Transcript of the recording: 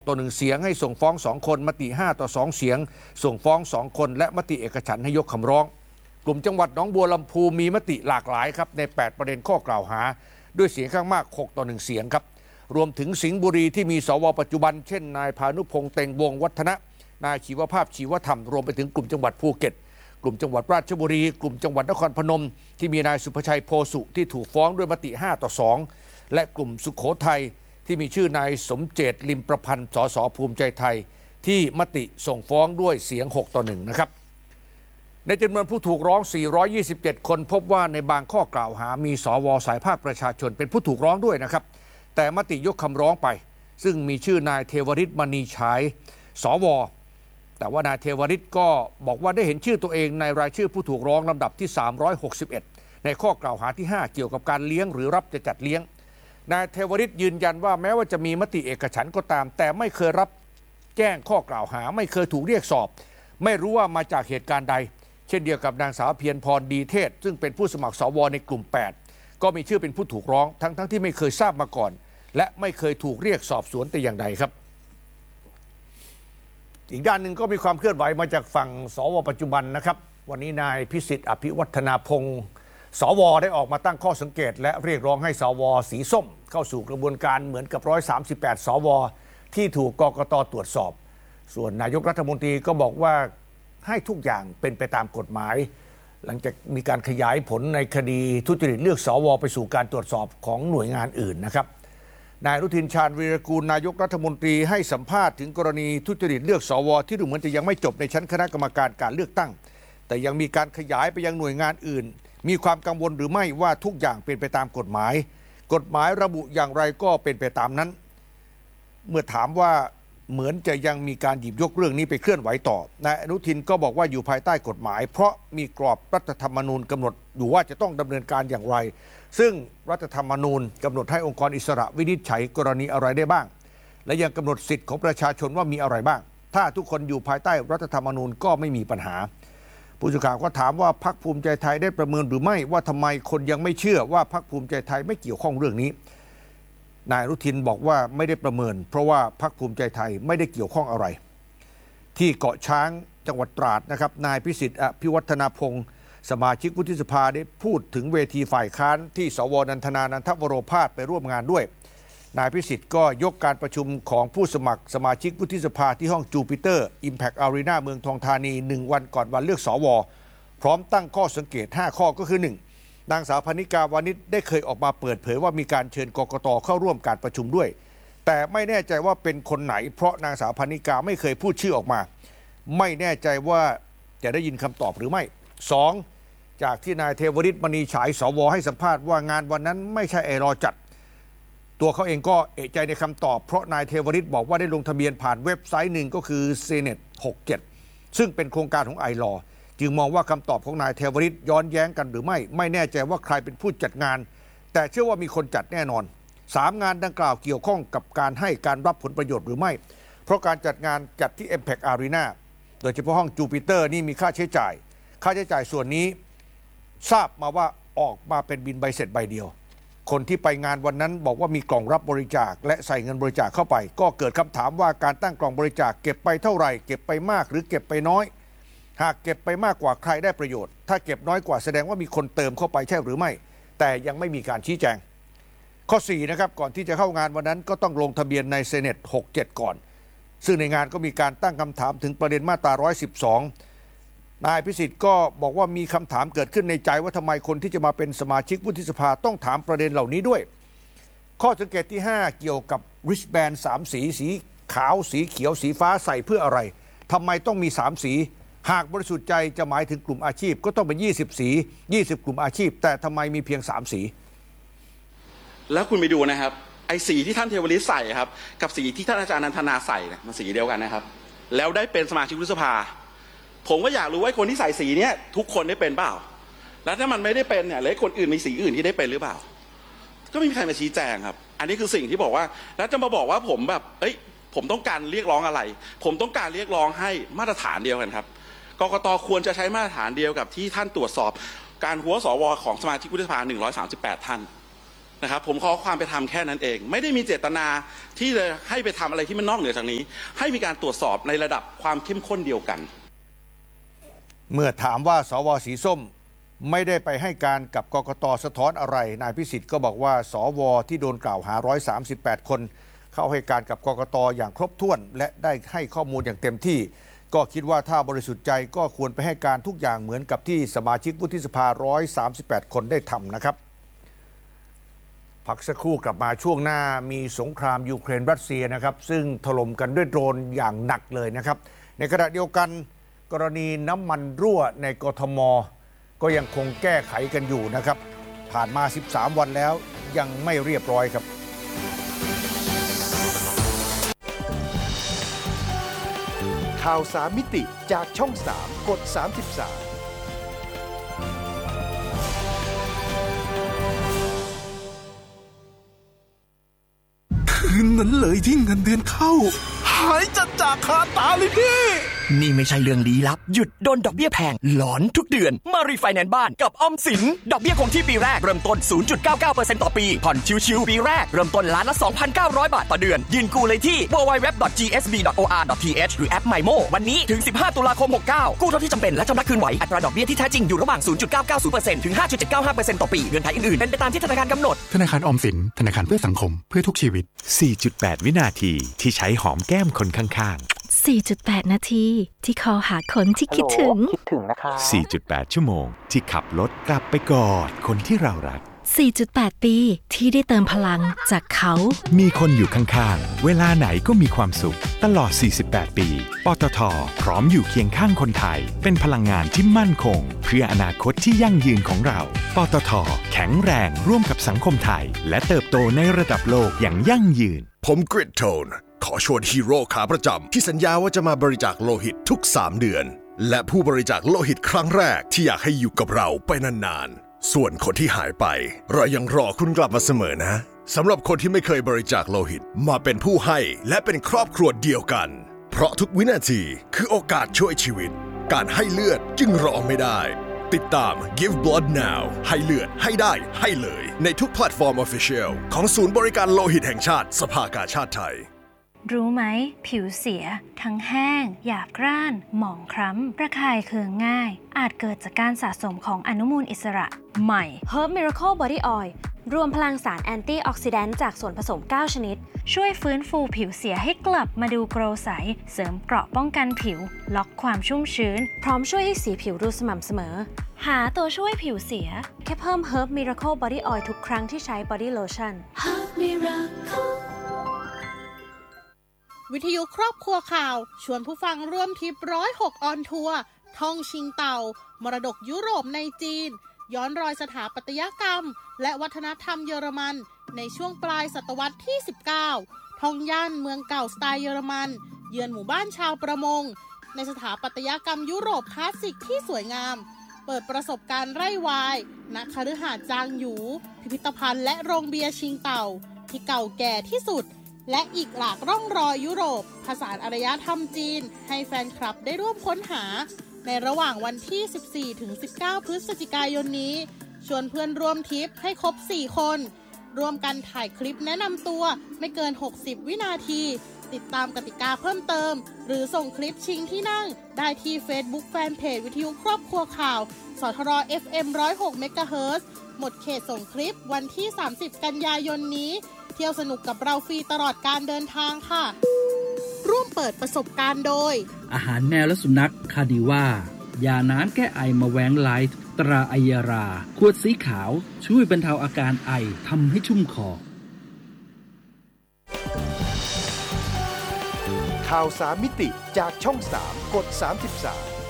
ต่อ1เสียงให้ส่งฟ้อง2คนมติ5-2เสียงส่งฟ้อง2คนและมติเอกฉันท์ให้ยกคำร้องกลุ่มจังหวัดหนองบัวลำพูมีมติหลากหลายครับใน8ประเด็นข้อกล่าวหาด้วยเสียงข้างมาก6-1เสียงครับรวมถึงสิงห์บุรีที่มีสวปัจจุบันเช่นนายพานุพงษ์เต็งวงวัฒนะนายชีวภาพชีวธรรมรวมไปถึงกลุ่มจังหวัดภูเก็ตกลุ่มจังหวัดราชบุรีกลุ่มจังหวัดนครพนมที่มีนายสุภชัยโพสุที่ถูกฟ้องด้วยมติ5-2และกลุ่มสุโขทัยที่มีชื่อนายสมเจตลิมประพันธ์สสภูมิใจไทยที่มติส่งฟ้องด้วยเสียง6-1นะครับในจำนวนผู้ถูกร้อง427คนพบว่าในบางข้อกล่าวหามีสวสายภาคประชาชนเป็นผู้ถูกร้องด้วยนะครับแต่มติยกคำร้องไปซึ่งมีชื่อนายเทวฤทธิ์มณีฉายสวแต่ว่านายเทวฤทธิ์ก็บอกว่าได้เห็นชื่อตัวเองในรายชื่อผู้ถูกร้องลำดับที่361ในข้อกล่าวหาที่5เกี่ยวกับการเลี้ยงหรือรับจะจัดเลี้ยงนายเทวฤทธิ์ยืนยันว่าแม้ว่าจะมีมติเอกฉันท์ก็ตามแต่ไม่เคยรับแจ้งข้อกล่าวหาไม่เคยถูกเรียกสอบไม่รู้ว่ามาจากเหตุการณ์ใดเช่นเดียวกับนางสาวเพียรพรดีเทศซึ่งเป็นผู้สมัครสวในกลุ่ม8ก็มีชื่อเป็นผู้ถูกร้องทั้งที่ไม่เคยทราบมาก่อนและไม่เคยถูกเรียกสอบสวนแต่อย่างใดครับอีกด้านหนึ่งก็มีความเคลื่อนไหวมาจากฝั่งสวปัจจุบันนะครับวันนี้นายพิสิทธิ์อภิวัฒนาพงศ์สวได้ออกมาตั้งข้อสังเกตและเรียกร้องให้สวสีส้มเข้าสู่กระบวนการเหมือนกับ138สวที่ถูกกกต.ตรวจสอบส่วนนายกรัฐมนตรีก็บอกว่าให้ทุกอย่างเป็นไปตามกฎหมายหลังจากมีการขยายผลในคดีทุจริตเลือกสวไปสู่การตรวจสอบของหน่วยงานอื่นนะครับนายอนุทินชาญวีรกูลนายกรัฐมนตรีให้สัมภาษณ์ถึงกรณีทุจริตเลือกสวที่ดูเหมือนจะยังไม่จบในชั้นคณะกรรมการการเลือกตั้งแต่ยังมีการขยายไปยังหน่วยงานอื่นมีความกังวลหรือไม่ว่าทุกอย่างเป็นไปตามกฎหมายกฎหมายระบุอย่างไรก็เป็นไปตามนั้นเมื่อถามว่าเหมือนจะยังมีการหยิบยกเรื่องนี้ไปเคลื่อนไหวต่อนายอนุทินก็บอกว่าอยู่ภายใต้กฎหมายเพราะมีกรอบรัฐธรรมนูญกำหนดอยู่ว่าจะต้องดำเนินการอย่างไรซึ่งรัฐธรรมนูญกำหนดให้องค์กรอิสระวินิจฉัยกรณีอะไรได้บ้างและยังกำหนดสิทธิของประชาชนว่ามีอะไรบ้างถ้าทุกคนอยู่ภายใต้รัฐธรรมนูญก็ไม่มีปัญหาผู้สื่อข่าวก็ถามว่าพรรคภูมิใจไทยได้ประเมินหรือไม่ว่าทำไมคนยังไม่เชื่อว่าพรรคภูมิใจไทยไม่เกี่ยวข้องเรื่องนี้นายอนุทินบอกว่าไม่ได้ประเมินเพราะว่าพรรคภูมิใจไทยไม่ได้เกี่ยวข้องอะไรที่เกาะช้างจังหวัดตราดนะครับนายพิสิทธิ์อภิวัฒนาพงศ์สมาชิกวุฒิสภาได้พูดถึงเวทีฝ่ายค้านที่สวนันทนานันทวโรภาสไปร่วมงานด้วยนายพิสิทธิ์ก็ยกการประชุมของผู้สมัครสมาชิกวุฒิสภาที่ห้องจูปิเตอร์อิมแพคอารีนาเมืองทองธานี1วันก่อนวันเลือกสวพร้อมตั้งข้อสังเกต5ข้อก็คือ1นางสาวพนิกาวานิชได้เคยออกมาเปิดเผยว่ามีการเชิญกกต.เข้าร่วมการประชุมด้วยแต่ไม่แน่ใจว่าเป็นคนไหนเพราะนางสาวพนิกาไม่เคยพูดชื่อออกมาไม่แน่ใจว่าจะได้ยินคำตอบหรือไม่2จากที่นายเทวฤทธิ์มณีฉายสวให้สัมภาษณ์ว่างานวันนั้นไม่ใช่ไอรอจัดตัวเขาเองก็เอะใจในคำตอบเพราะนายเทวฤทธิ์บอกว่าได้ลงทะเบียนผ่านเว็บไซต์หนึ่งก็คือ Senet 67ซึ่งเป็นโครงการของไอรอจึงมองว่าคำตอบของนายเทวฤทธิ์ย้อนแย้งกันหรือไม่แน่ใจว่าใครเป็นผู้จัดงานแต่เชื่อว่ามีคนจัดแน่นอน3งานดังกล่าวเกี่ยวข้องกับการให้การรับผลประโยชน์หรือไม่เพราะการจัดงานจัดที่ Impact Arena โดยเฉพาะห้องจูปิเตอร์นี่มีค่าใช้จ่ายส่วนนี้ทราบมาว่าออกมาเป็นบินใบเสร็จใบเดียวคนที่ไปงานวันนั้นบอกว่ามีกล่องรับบริจาคและใส่เงินบริจาคเข้าไปก็เกิดคำถามว่าการตั้งกล่องบริจาคเก็บไปเท่าไหร่เก็บไปมากหรือเก็บไปน้อยหากเก็บไปมากกว่าใครได้ประโยชน์ถ้าเก็บน้อยกว่าแสดงว่ามีคนเติมเข้าไปใช่หรือไม่แต่ยังไม่มีการชี้แจงข้อ4นะครับก่อนที่จะเข้างานวันนั้นก็ต้องลงทะเบียนในเซเนต67ก่อนซึ่งในงานก็มีการตั้งคำถามถึงประเด็นมาตรา112นายพิสิทธิ์ก็บอกว่ามีคำถามเกิดขึ้นในใจว่าทำไมคนที่จะมาเป็นสมาชิกวุฒิสภาต้องถามประเด็นเหล่านี้ด้วยข้อสังเกตที่5เกี่ยวกับ wristband 3 สีสีขาวสีเขียวสีฟ้าใส่เพื่ออะไรทำไมต้องมี3สีหากบริสุทธิ์ใจจะหมายถึงกลุ่มอาชีพก็ต้องเป็น20สี20กลุ่มอาชีพแต่ทำไมมีเพียง3สีแล้วคุณไปดูนะครับไอ้สีที่ท่านเทวฤทธิ์ใส่ครับกับสีที่ท่านอาจารย์นันทนาใส่มันสีเดียวกันนะครับแล้วได้เป็นสมาชิกวุฒิสภาผมก็อยากรู้ว่าคนที่ใส่สีเนี้ยทุกคนได้เป็นเปล่าแล้วถ้ามันไม่ได้เป็นเนี่ยแล้วคนอื่นมีสีอื่นที่ได้เป็นหรือเปล่าก็ไม่มีใครมาชี้แจงครับอันนี้คือสิ่งที่บอกว่าแล้วจะมาบอกว่าผมแบบผมต้องการเรียกร้องอะไรผมต้องการเรียกร้องให้มาตรฐานเดียวกันครับกกต.ควรจะใช้มาตรฐานเดียวกับที่ท่านตรวจสอบการหัวสวของสมาชิกวุฒิสภา138ท่านนะครับผมขอความเป็นธรรมแค่นั้นเองไม่ได้มีเจตนาที่จะให้ไปทำอะไรที่มันนอกเหนือจากนี้ให้มีการตรวจสอบในระดับความเข้มข้นเดียวกันเมื่อถามว่าสว.สีส้มไม่ได้ไปให้การกับกกต.สะท้อนอะไรนายพิสิทธิ์ก็บอกว่าสว.ที่โดนกล่าวหา138คนเข้าให้การกับกกต.อย่างครบถ้วนและได้ให้ข้อมูลอย่างเต็มที่ก็คิดว่าถ้าบริสุทธิ์ใจก็ควรไปให้การทุกอย่างเหมือนกับที่สมาชิกวุฒิสภา138คนได้ทำนะครับพักสักครู่กลับมาช่วงหน้ามีสงครามยูเครนรัสเซียนะครับซึ่งถล่มกันด้วยโดรนอย่างหนักเลยนะครับในขณะเดียวกันกรณีน้ำมันรั่วในกทมก็ยังคงแก้ไขกันอยู่นะครับผ่านมา13วันแล้วยังไม่เรียบร้อยครับข่าว3มิติจากช่อง3กด33 คืนนั้นเลยที่เงินเดือนเข้าหายจากคาตาเลยพี่นี่ไม่ใช่เรื่องลี้ลับหยุดโดนดอกเบี้ยแพงหลอนทุกเดือนมารีไฟแนนซ์บ้านกับออมสินดอกเบี้ยคงที่ปีแรกเริ่มต้น 0.99% ต่อปีผ่อนชิวๆปีแรกเริ่มต้นล้านละ 2,900 บาทต่อเดือนยื่นกู้เลยที่ www.gsb.or.th หรือแอป MyMo วันนี้ถึง15ตุลาคม69กู้เท่าที่จำเป็นและชำระคืนไหวอัตราดอกเบี้ยที่แท้จริงอยู่ระหว่าง 0.990% ถึง 5.795% ต่อปีเงื่อนไขอื่นๆเป็นไปตามที่ธนาคารกำหนดธนาคารออมสินธนาคารเพื่อสังคมเพื่อทุกชีวิต 4.8 วินาทีที่ใช้หอมแก้มคนข้างๆ 4.8 นาทีที่คอหาคนที่คิดถึงนะคะ 4.8 ชั่วโมงที่ขับรถกลับไปกอดคนที่เรารัก 4.8 ปีที่ได้เติมพลังจากเขามีคนอยู่ข้างๆเวลาไหนก็มีความสุขตลอด48ปีปตท.พร้อมอยู่เคียงข้างคนไทยเป็นพลังงานที่มั่นคงเพื่ออนาคตที่ยั่งยืนของเราปตท.แข็งแรงร่วมกับสังคมไทยและเติบโตในระดับโลกอย่างยั่งยืนผมกริดโทนขอชวนฮีโร่ขาประจำที่สัญญาว่าจะมาบริจาคโลหิตทุก3เดือนและผู้บริจาคโลหิตครั้งแรกที่อยากให้อยู่กับเราไปนานๆส่วนคนที่หายไปเรายังรอคุณกลับมาเสมอนะสำหรับคนที่ไม่เคยบริจาคโลหิตมาเป็นผู้ให้และเป็นครอบครัวเดียวกันเพราะทุกวินาทีคือโอกาสช่วยชีวิตการให้เลือดจึงรอไม่ได้ติดตาม Give Blood Now ให้เลือดให้ได้ให้เลยในทุกแพลตฟอร์ม Official ของศูนย์บริการโลหิตแห่งชาติสภากาชาติไทยรู้ไหมผิวเสียทั้งแห้งหยาบกร้านหมองคล้ำระคายเคืองง่ายอาจเกิดจากการสะสมของอนุมูลอิสระใหม่ Herb Miracle Body Oil รวมพลังสารแอนตี้ออกซิแดนต์จากส่วนผสม9ชนิดช่วยฟื้นฟูผิวเสียให้กลับมาดูโกลว์ใสเสริมเกราะป้องกันผิวล็อกความชุ่มชื้นพร้อมช่วยให้สีผิวดูสม่ำเสมอหาตัวช่วยผิวเสียแค่เพิ่ม Herb Miracle Body Oil ทุกครั้งที่ใช้ Body Lotion Herb Miracle วิทยุครอบครัวข่าวชวนผู้ฟังร่วมทริป106ออนทัวร์ท่องชิงเต่ามรดกยุโรปในจีนย้อนรอยสถาปัตยกรรมและวัฒนธรรมเยอรมันในช่วงปลายศตวรรษที่19ท่องย่านเมืองเก่าสไตล์เยอรมันเยือนหมู่บ้านชาวประมงในสถาปัตยกรรมยุโรปคลาสสิกที่สวยงามเปิดประสบการณ์ไร่วายณคฤหาสน์จางหยูพิพิธภัณฑ์และโรงเบียร์ชิงเต่าที่เก่าแก่ที่สุดและอีกหลากร่องรอยยุโรปผสานอารยธรรมจีนให้แฟนคลับได้ร่วมค้นหาในระหว่างวันที่ 14-19 พฤศจิกายนนี้ชวนเพื่อนร่วมทริปให้ครบ 4 คนร่วมกันถ่ายคลิปแนะนำตัวไม่เกิน 60 วินาทีติดตามกติกาเพิ่มเติมหรือส่งคลิปชิงที่นั่งได้ที่ Facebook Fanpage วิทยุครอบครัวข่าวสทร FM 106 เมกะเฮิรตซ์หมดเขตส่งคลิปวันที่ 30 กันยายนนี้เที่ยวสนุกกับเราฟรีตลอดการเดินทางค่ะร่วมเปิดประสบการณ์โดยอาหารแมวและสุนัขคาดิว่ายาน้ำแก้ไอมาแวงไลท์ตราไอยาราขวดสีขาวช่วยบรรเทาอาการไอทำให้ชุ่มคอข่าว3มิติจากช่อง3กด33